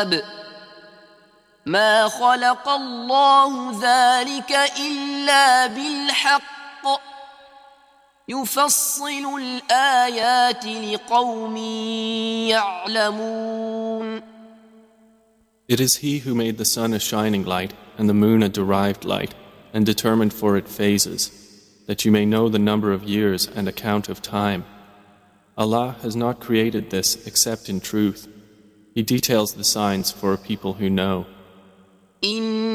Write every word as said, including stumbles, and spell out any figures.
ما خلق الله ذلك إلا بالحق يفصل الآيات لقوم يعلمون. It is He who made the sun a shining light and the moon a derived light and determined for it phases, that you may know the number of years and account of time. Allah has not created this except in truth. He details the signs for a people who know.